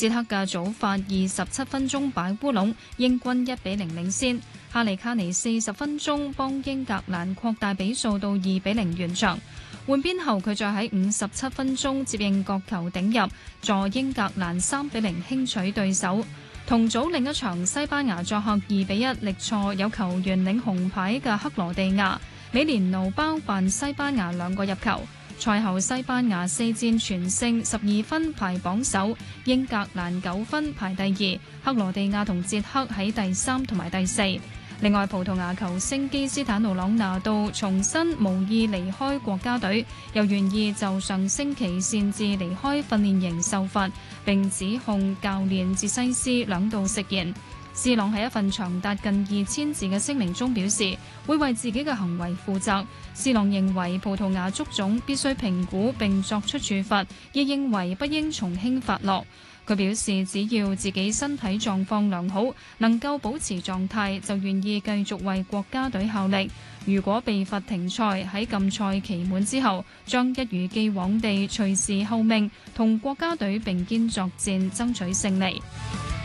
捷克嘅早發27分鐘擺烏龍，英軍1-0領先。哈利卡尼40分鐘幫英格蘭擴大比數到2-0完場。換邊後佢再喺57分鐘接應角球頂入，助英格蘭3-0輕取對手。同組另一場西班牙作客2-1力挫有球員領紅牌嘅克羅地亞，美連奴包辦西班牙2個入球。賽後西班牙4戰全勝12分排榜首，英格蘭9分排第2，克羅地亞同捷克喺第3同埋第4。另外，葡萄牙球星基斯坦奴朗拿度重申無意離開國家隊，又願意就上星期擅自離開訓練營受罰，並指控教練哲西斯2度食言。C 朗喺一份長達近2000字嘅聲明中表示，會為自己嘅行為負責。C 朗認為葡萄牙足總必須評估並作出處罰，亦認為不應從輕發落。佢表示，只要自己身體狀況良好，能夠保持狀態，就願意繼續為國家隊效力。如果被罰停賽，喺禁賽期滿之後，將一如既往地隨時候命，同國家隊並肩作戰，爭取勝利。